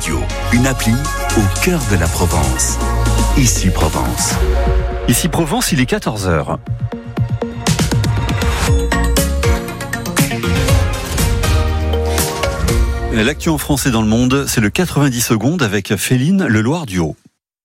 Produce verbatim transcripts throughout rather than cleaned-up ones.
radio, une appli au cœur de la Provence. Ici Provence. Ici Provence, il est quatorze heures. L'actu en français dans le monde, c'est le quatre-vingt-dix secondes avec Féline Le Loir du Haut.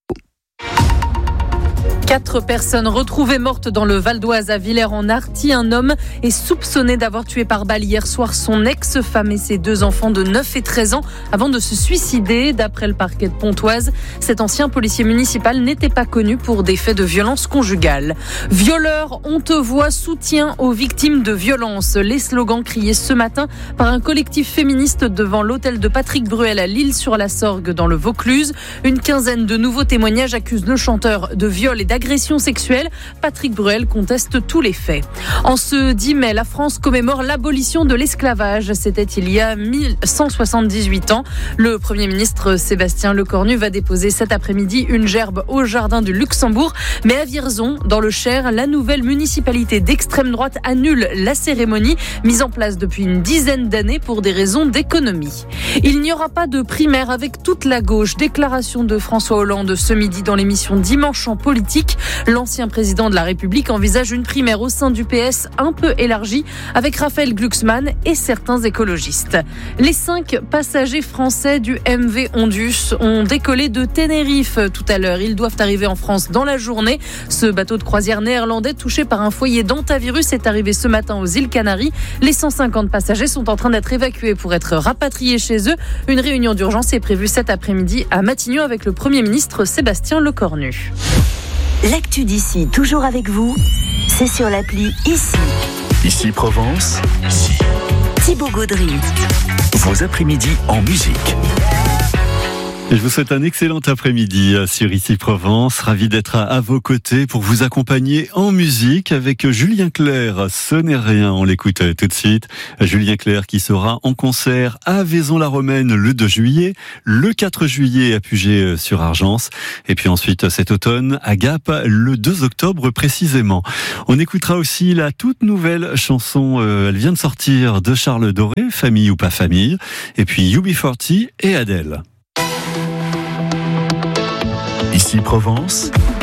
Quatre personnes retrouvées mortes dans le Val d'Oise à Villers-en-Arthy. Un homme est soupçonné d'avoir tué par balle hier soir son ex-femme et ses deux enfants de neuf et treize ans avant de se suicider. D'après le parquet de Pontoise, cet ancien policier municipal n'était pas connu pour des faits de violence conjugale. Violeurs, on te voit, soutien aux victimes de violences. Les slogans criés ce matin par un collectif féministe devant l'hôtel de Patrick Bruel à L'Isle-sur-la-Sorgue dans le Vaucluse. Une quinzaine de nouveaux témoignages accusent le chanteur de viol et d'agression sexuelle. Patrick Bruel conteste tous les faits. En ce dix mai, la France commémore l'abolition de l'esclavage. C'était il y a mille cent soixante-dix-huit ans. Le Premier ministre Sébastien Lecornu va déposer cet après-midi une gerbe au jardin du Luxembourg. Mais à Vierzon, dans le Cher, la nouvelle municipalité d'extrême droite annule la cérémonie mise en place depuis une dizaine d'années pour des raisons d'économie. Il n'y aura pas de primaire avec toute la gauche. Déclaration de François Hollande ce midi dans l'émission Dimanche en politique. L'ancien président de la République envisage une primaire au sein du P S un peu élargie avec Raphaël Glucksmann et certains écologistes. Les cinq passagers français du M V Ondus ont décollé de Tenerife tout à l'heure. Ils doivent arriver en France dans la journée. Ce bateau de croisière néerlandais touché par un foyer d'hantavirus est arrivé ce matin aux îles Canaries. Les cent cinquante passagers sont en train d'être évacués pour être rapatriés chez eux. Une réunion d'urgence est prévue cet après-midi à Matignon avec le Premier ministre Sébastien Lecornu. L'actu d'ici, toujours avec vous, c'est sur l'appli Ici. Ici Provence. Ici. Thibaut Gaudry. Vos après-midi en musique. Et je vous souhaite un excellent après-midi sur Ici Provence. Ravi d'être à vos côtés pour vous accompagner en musique avec Julien Clerc. Ce n'est rien, on l'écoute tout de suite. Julien Clerc qui sera en concert à Vaison-la-Romaine le deux juillet, le quatre juillet à Puget-sur-Argence et puis ensuite cet automne à Gap le deux octobre précisément. On écoutera aussi la toute nouvelle chanson, euh, elle vient de sortir de Charles Doré, Famille ou pas famille, et puis U B quarante et Adèle. Ici Provence.